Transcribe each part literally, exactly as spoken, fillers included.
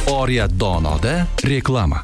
Oriyat Donoda reklama.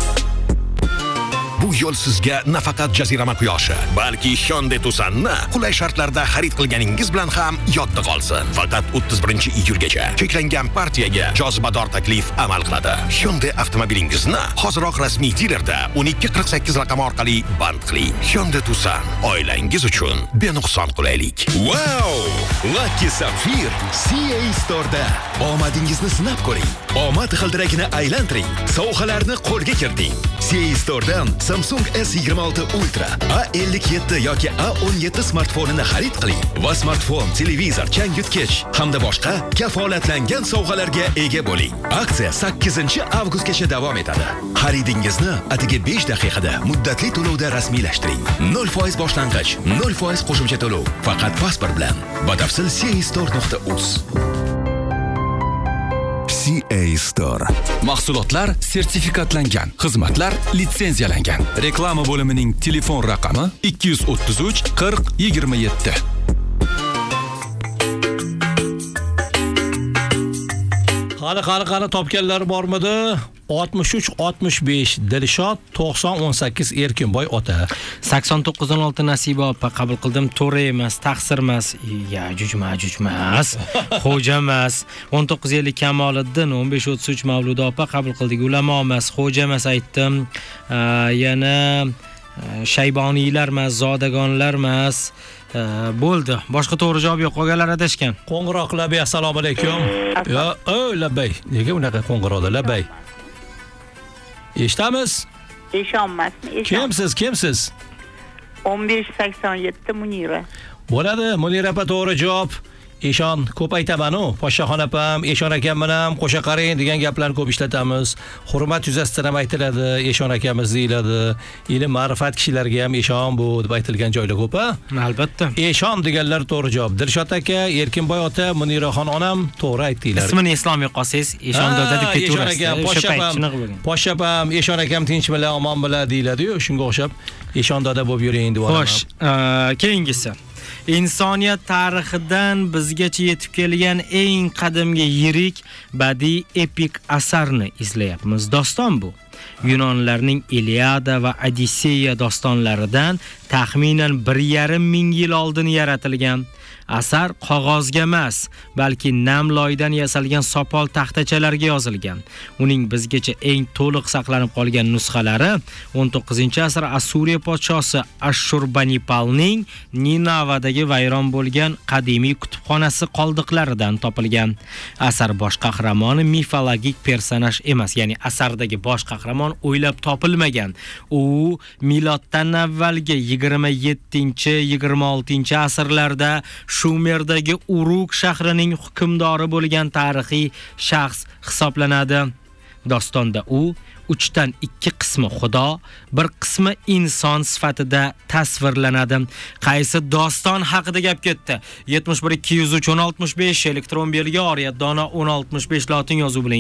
Bu yo'l sizga nafaqat jazirama quyoshi, balki Hyundai Tucson'ni qulay shartlarda xarid qilganingiz bilan ham yodda qolsin. Faqat o'ttiz birinchi iyulgacha cheklangan partiyaga jozibador taklif amal qiladi. Hyundai avtomobilingizni hoziroq rasmiy dilerda o'n ikki qirq sakkiz raqami orqali band qiling. Hyundai Tucson oilangiz uchun benuqson qulaylik. Wow! Lucky Sapphire C A Store'da omadingizni sinab ko'ring. Omad g'ildiragini aylantiring. Sovg'alarni qo'lga kiriting. C A Store'dan Samsung S yigirma olti Ultra, A ellik yetti yoki A o'n yetti smartfonini xarid qiling va smartfon, televizor, changyutgich hamda boshqa kafolatlangan sovg'alarga ega bo'ling. Aksiya sakkizinchi avgustgacha davom etadi. Xaridingizni atigi besh daqiqada muddatli to'lovda rasmiylashtiring. nol foiz boshlang'ich, nol foiz qo'shimcha to'lov faqat pasport bilan. Batafsil c a store nuqta uz. C A Store. Mahsulotlar sertifikatlangan, xizmatlar litsenziyalangan. Reklama bo'limining telefon raqami ikki yuz o'ttiz uch qirq yigirma yetti. Qani qani qani topganlar bormidi? oltmish uch oltmish besh Dilshod, to'qson o'n sakkiz Erkinboy ota. sakson to'qqiz o'n olti Nasiba opa qabul qildim. To'g'ri emas, taqsir emas. Ya jujma jujmas. Xo'ja emas. o'n to'qqiz ellik Kamoliddin, o'n besh o'ttiz uch Mavluda opa qabul qildik. Ulamo emas, xo'ja emas aytdim. Yana shayboniylar emas, zodagonlar emas. Bo'ldi. Boshqa to'g'ri javob yo'q. Qolganlar adashgan. Qo'ng'iroqlar be, assalomu alaykum. Yo, o, labay. Nega unaqa qo'ng'iroqda labay? Eshitamiz? Eshonmasmi? Eshon. Kimsiz? Kimsiz? o'n besh sakson yetti Munira. Bo'ladi, Munira opa to'g'ri javob. Eshon ko'p aytaman-u, Poshshaxon opam, Eshon akam bilan qo'sha qaring degan gaplarni ko'p ishlatamiz. Hurmat yuzasidan ham aytiladi, Eshon akamiz deyiladi. Ilm ma'rifat kishilarga ham Eshon bu deb aytilgan joylar ko'p-a? Albatta. Eshon deganlar to'g'ri javob. Dilshod aka, Erkinboy ota, Muniraxon onam to'g'ri aytdinglar. Ismini Islomiy qolsangiz, Eshon doda deb ketaverasiz. O'sha payt Poshshapam, Eshon akam tinch bilan, omon bilan deyiladi-yu, shunga o'xshab Eshon doda bo'lib yuring deb olaman. Xo'sh, keyingisi. Insoniyat tarixidan bizgacha yetib kelgan eng qadimgi yirik badiiy epik asarni izlayapmiz. Doston bu. Yunonlarning Iliada va Odisseya dostonlaridan taxminan bir yarim ming yil oldin yaratilgan. Asar qog'ozga emas, balki nam loydan yasalgan sopol taxtachalarga yozilgan. Uning bizgacha eng to'liq saqlanib qolgan nusxalari o'n to'qqizinchi asr Assuriya podshosi Ashurbanipalning Ninavadagi vayron bo'lgan qadimiy kutubxonasi qoldiqlaridan topilgan. Asar bosh qahramoni mifologik personaj emas, ya'ni asardagi bosh qahramon o'ylab topilmagan. U miloddan avvalgi yigirma yettinchi yigirma oltinchi asrlarda Shumerdagi Uruk shahrining hukmdori bo'lgan tarixiy shaxs hisoblanadi. Dostonda u uchdan ikki qismi xudo, bir qismi inson sifatida tasvirlanadi. Qaysi doston haqida gap ketdi? yetmish bir ikki yuz uch o'n oltmish besh elektron belgi Oriyat Dono o'n oltmish besh lotin yozuvi bilan